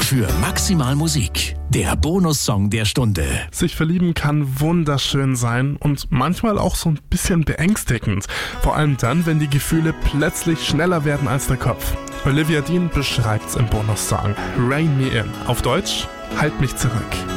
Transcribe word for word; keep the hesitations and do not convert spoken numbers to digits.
für Maximal Musik, der Bonussong der Stunde. Sich verlieben kann wunderschön sein und manchmal auch so ein bisschen beängstigend. Vor allem dann, wenn die Gefühle plötzlich schneller werden als der Kopf. Olivia Dean beschreibt's im Bonussong Rein Me In. Auf Deutsch, halt mich zurück.